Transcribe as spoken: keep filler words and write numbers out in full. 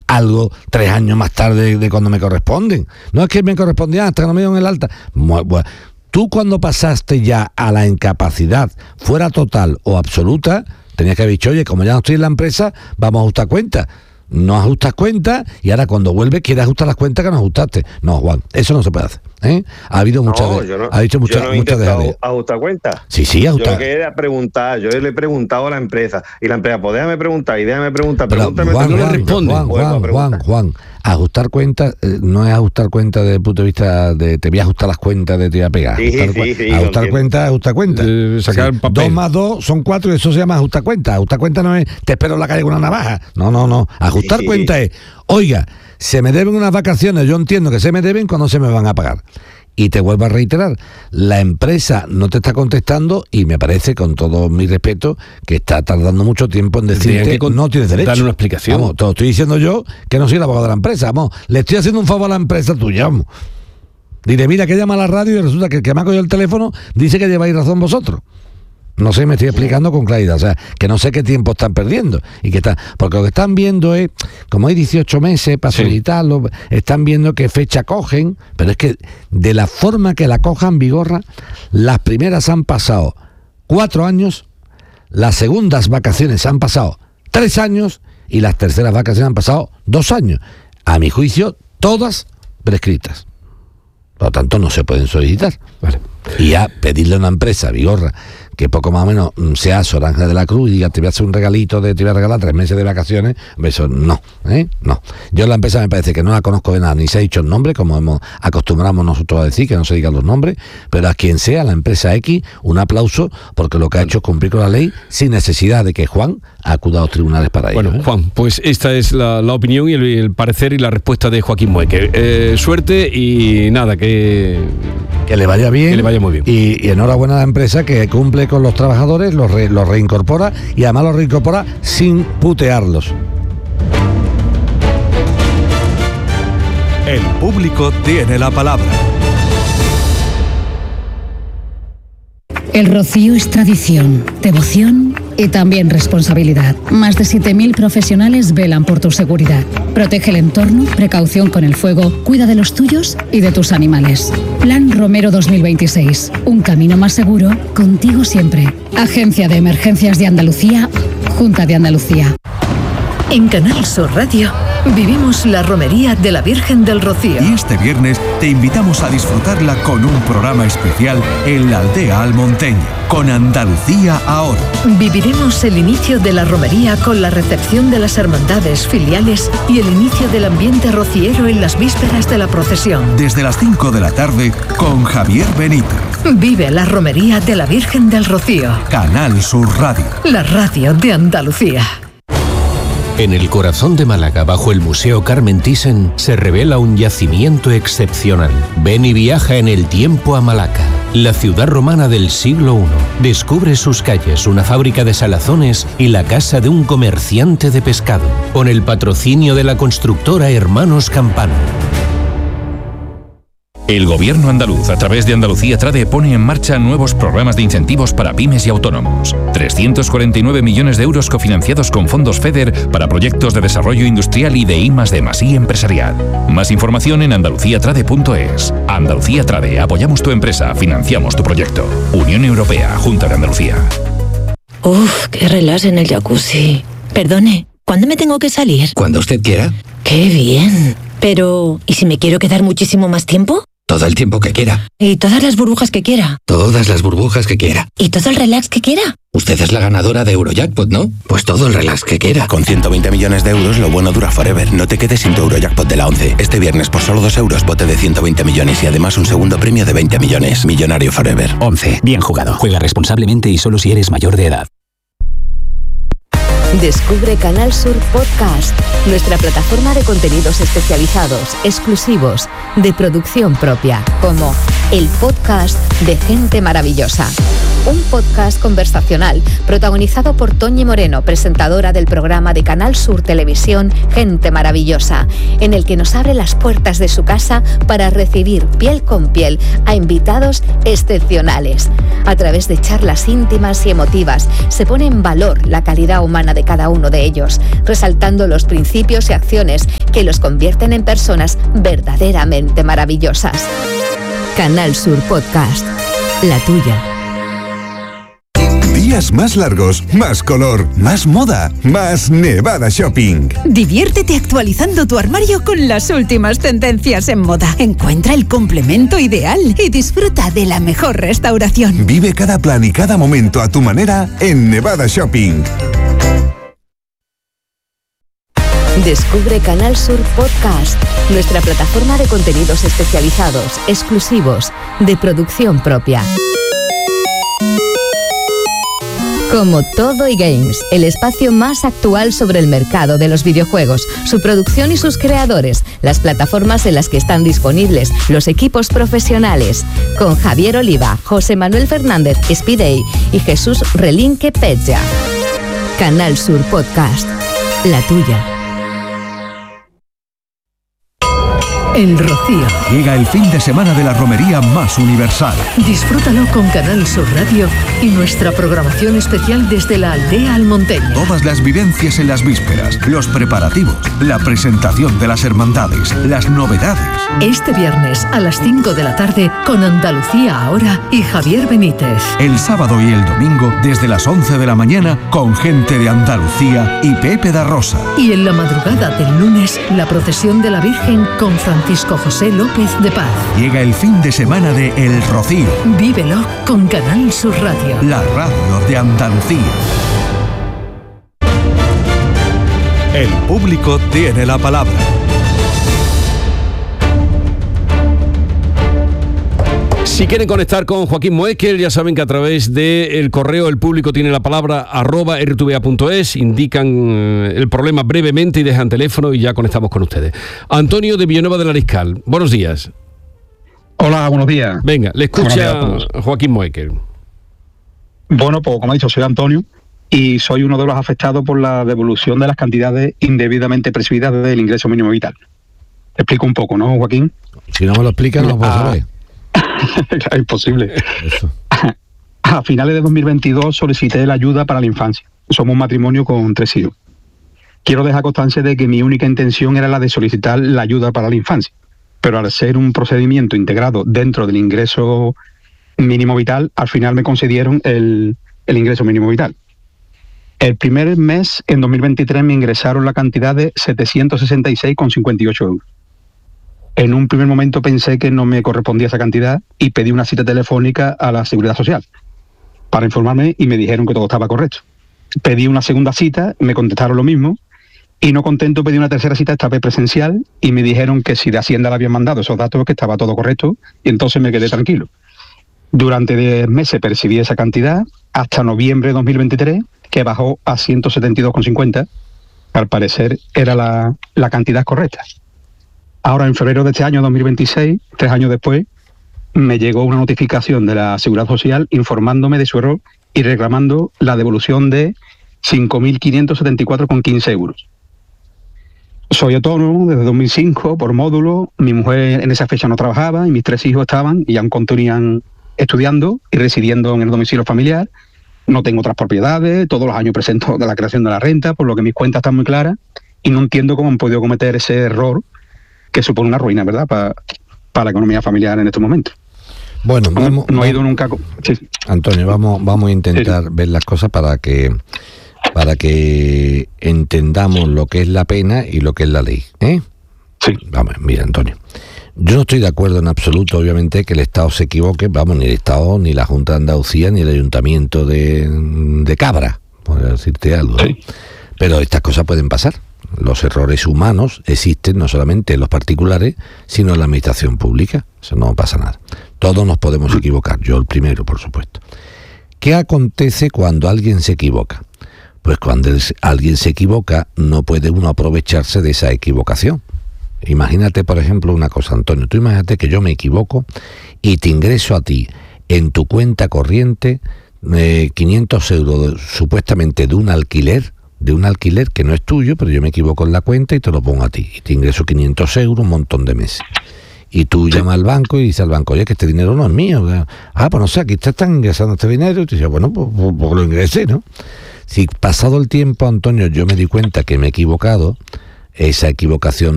algo tres años más tarde de cuando me corresponden. No es que me correspondía hasta que no me dieron el alta. Bueno, tú cuando pasaste ya a la incapacidad, fuera total o absoluta, tenías que haber dicho, oye, como ya no estoy en la empresa, vamos a ajustar cuentas. No ajustas cuentas y ahora cuando vuelves quieres ajustar las cuentas que no ajustaste. No, Juan, eso no se puede hacer, ¿eh? Ha habido muchas no, de, yo no, ha dicho muchas, yo no he muchas intentado de ajustar cuentas. Sí, sí, ajustar. Yo lo que era preguntar, yo le he preguntado a la empresa y la empresa, pues déjame preguntar y déjame preguntar, Pero, pregúntame, Juan, tú no Juan, me respondes. Juan, Juan, Juan, Juan, ajustar cuentas eh, no es ajustar cuentas desde el punto de vista de te voy a ajustar las cuentas de te voy a pegar. Sí, ajustar sí, sí, ajustar cuentas, ajustar cuentas. Eh, sacar sí. papel. Dos más dos son cuatro y eso se llama ajustar cuentas. Ajustar cuentas no es te espero en la calle con una navaja. No, no, no. Ajustar Sí. cuentas es, oiga, se me deben unas vacaciones, yo entiendo que se me deben cuando se me van a pagar. Y te vuelvo a reiterar, la empresa no te está contestando y me parece, con todo mi respeto, que está tardando mucho tiempo en decirte que no tienes derecho. Darle una explicación. Vamos, te lo estoy diciendo yo, que no soy el abogado de la empresa. Vamos, le estoy haciendo un favor a la empresa tuya, vamos. Dile, mira, que llama a la radio y resulta que el que me ha cogido el teléfono dice que lleváis razón vosotros. No sé, me estoy explicando con claridad, o sea, que no sé qué tiempo están perdiendo y que están, porque lo que están viendo es, como hay dieciocho meses para Sí. solicitarlo, están viendo qué fecha cogen, pero es que de la forma que la cojan, Vigorra, las primeras han pasado cuatro años, las segundas vacaciones han pasado tres años y las terceras vacaciones han pasado dos años. A mi juicio, todas prescritas. Por lo tanto, no se pueden solicitar. Vale. Y a pedirle a una empresa, Vigorra, que poco más o menos sea Sor Ángela de la Cruz y diga, te voy a hacer un regalito, de te voy a regalar tres meses de vacaciones, eso no, ¿eh? No. Yo la empresa me parece que no la conozco de nada, ni se ha dicho el nombre, como hemos acostumbramos nosotros a decir, que no se digan los nombres, pero a quien sea, la empresa X, un aplauso, porque lo que ha hecho es cumplir con la ley sin necesidad de que Juan acuda a los tribunales para ello. Bueno, ¿eh? Juan, pues esta es la, la opinión y el, el parecer y la respuesta de Joaquín Mueque. Eh, suerte y nada, que... Que le vaya bien. Que le vaya muy bien. Y, y enhorabuena a la empresa que cumple con los trabajadores, los, re, los reincorpora y además los reincorpora sin putearlos. El público tiene la palabra. El Rocío es tradición, devoción y también responsabilidad. Más de siete mil profesionales velan por tu seguridad. Protege el entorno, precaución con el fuego, cuida de los tuyos y de tus animales. Plan Romero dos mil veintiséis. Un camino más seguro, contigo siempre. Agencia de Emergencias de Andalucía, Junta de Andalucía. En Canal Sur Radio vivimos la romería de la Virgen del Rocío. Y este viernes te invitamos a disfrutarla con un programa especial en la aldea almonteña, con Andalucía ahora. Viviremos el inicio de la romería con la recepción de las hermandades filiales y el inicio del ambiente rociero en las vísperas de la procesión. Desde las cinco de la tarde con Javier Benito. Vive la romería de la Virgen del Rocío. Canal Sur Radio. La radio de Andalucía. En el corazón de Málaga, bajo el Museo Carmen Thyssen, se revela un yacimiento excepcional. Ven y viaja en el tiempo a Malaca, la ciudad romana del siglo primero. Descubre sus calles, una fábrica de salazones y la casa de un comerciante de pescado, con el patrocinio de la constructora Hermanos Campano. El gobierno andaluz, a través de Andalucía Trade, pone en marcha nuevos programas de incentivos para pymes y autónomos. trescientos cuarenta y nueve millones de euros cofinanciados con fondos FEDER para proyectos de desarrollo industrial y de I más D más I empresarial. Más información en andalucía trade punto es. Andalucía Trade, apoyamos tu empresa, financiamos tu proyecto. Unión Europea, Junta de Andalucía. Uf, qué relax en el jacuzzi. Perdone, ¿cuándo me tengo que salir? Cuando usted quiera. ¡Qué bien! Pero, ¿y si me quiero quedar muchísimo más tiempo? Todo el tiempo que quiera. ¿Y todas las burbujas que quiera? Todas las burbujas que quiera. ¿Y todo el relax que quiera? Usted es la ganadora de Eurojackpot, ¿no? Pues todo el relax que quiera. Con ciento veinte millones de euros, lo bueno dura forever. No te quedes sin tu Eurojackpot de la once. Este viernes, por solo dos euros, bote de ciento veinte millones y además un segundo premio de veinte millones. Millonario forever. once. Bien jugado. Juega responsablemente y solo si eres mayor de edad. Descubre Canal Sur Podcast, nuestra plataforma de contenidos especializados, exclusivos, de producción propia, como el podcast de Gente Maravillosa un podcast conversacional protagonizado por Toñi Moreno, presentadora del programa de Canal Sur Televisión Gente Maravillosa, en el que nos abre las puertas de su casa para recibir piel con piel a invitados excepcionales. A través de charlas íntimas y emotivas se pone en valor la calidad humana de cada uno de ellos, resaltando los principios y acciones que los convierten en personas verdaderamente maravillosas. Canal Sur Podcast, la tuya. Días más largos, más color, más moda, más Nevada Shopping. Diviértete actualizando tu armario con las últimas tendencias en moda. Encuentra el complemento ideal y disfruta de la mejor restauración. Vive cada plan y cada momento a tu manera en Nevada Shopping. Descubre Canal Sur Podcast, nuestra plataforma de contenidos especializados, exclusivos, de producción propia. Como Todo y Games, el espacio más actual sobre el mercado de los videojuegos, su producción y sus creadores, las plataformas en las que están disponibles, los equipos profesionales, con Javier Oliva, José Manuel Fernández Spidey y Jesús Relinque Pecha. Canal Sur Podcast, la tuya. El Rocío. Llega el fin de semana de la romería más universal. Disfrútalo con Canal Sur Radio y nuestra programación especial desde la aldea almonteña. Todas las vivencias en las vísperas, los preparativos, la presentación de las hermandades, las novedades. Este viernes a las cinco de la tarde con Andalucía Ahora y Javier Benítez. El sábado y el domingo desde las once de la mañana con gente de Andalucía y Pepe da Rosa. Y en la madrugada del lunes, la procesión de la Virgen con Francisco José López de Paz. Llega el fin de semana de El Rocío. Vívelo con Canal Sur Radio. La radio de Andalucía. El público tiene la palabra. Si quieren conectar con Joaquín Moekel, ya saben que a través del correo el público tiene la palabra arroba r t v a punto es, indican el problema brevemente y dejan teléfono y ya conectamos con ustedes. Antonio de Villanueva del Ariscal, buenos días. Hola, buenos días. Venga, le escucha Joaquín Moekel. Bueno, pues como ha dicho, soy Antonio y soy uno de los afectados por la devolución de las cantidades indebidamente percibidas del ingreso mínimo vital. Te explico un poco, ¿no, Joaquín? Si no me lo explica, no lo puedo saber. Es imposible. Eso. A finales de dos mil veintidós solicité la ayuda para la infancia. Somos un matrimonio con tres hijos. Quiero dejar constancia de que mi única intención era la de solicitar la ayuda para la infancia, pero al ser un procedimiento integrado dentro del ingreso mínimo vital, al final me concedieron el, el ingreso mínimo vital. El primer mes, en dos mil veintitrés, me ingresaron la cantidad de setecientos sesenta y seis con cincuenta y ocho euros. En un primer momento pensé que no me correspondía esa cantidad y pedí una cita telefónica a la Seguridad Social para informarme y me dijeron que todo estaba correcto. Pedí una segunda cita, me contestaron lo mismo y no contento pedí una tercera cita, esta vez presencial, y me dijeron que si de Hacienda le habían mandado esos datos que estaba todo correcto y entonces me quedé tranquilo. Durante diez meses percibí esa cantidad hasta noviembre de dos mil veintitrés, que bajó a ciento setenta y dos con cincuenta. Al parecer era la, la cantidad correcta. Ahora, en febrero de este año, dos mil veintiséis, tres años después, me llegó una notificación de la Seguridad Social informándome de su error y reclamando la devolución de cinco mil quinientos setenta y cuatro con quince euros. Soy autónomo desde dos mil cinco por módulo, mi mujer en esa fecha no trabajaba y mis tres hijos estaban y aún continuaban estudiando y residiendo en el domicilio familiar. No tengo otras propiedades, todos los años presento de la creación de la renta, por lo que mis cuentas están muy claras y no entiendo cómo han podido cometer ese error que supone una ruina, ¿verdad?, para, para la economía familiar en estos momentos. Bueno, vamos, no, no he ido nunca... Sí. Antonio, vamos, vamos a intentar sí. ver las cosas para que para que entendamos lo que es la pena y lo que es la ley, ¿eh? Sí. Vamos, mira, Antonio, yo no estoy de acuerdo en absoluto, obviamente, que el Estado se equivoque, vamos, ni el Estado, ni la Junta de Andalucía, ni el Ayuntamiento de, de Cabra, por decirte algo, ¿no? Sí. Pero estas cosas pueden pasar. Los errores humanos existen no solamente en los particulares, sino en la administración pública. Eso no pasa nada. Todos nos podemos equivocar, yo el primero, por supuesto. ¿Qué acontece cuando alguien se equivoca? Pues cuando alguien se equivoca, no puede uno aprovecharse de esa equivocación. Imagínate, por ejemplo, una cosa, Antonio. Tú imagínate que yo me equivoco y te ingreso a ti en tu cuenta corriente eh, quinientos euros de, supuestamente de un alquiler, de un alquiler que no es tuyo, pero yo me equivoco en la cuenta y te lo pongo a ti. Y te ingreso quinientos euros un montón de meses. Y tú llamas al banco y dices al banco, oye, que este dinero no es mío. Ah, pues no sé, aquí te están ingresando este dinero. Y tú dices, bueno, pues, pues, pues lo ingresé, ¿no? Si pasado el tiempo, Antonio, yo me di cuenta que me he equivocado, esa equivocación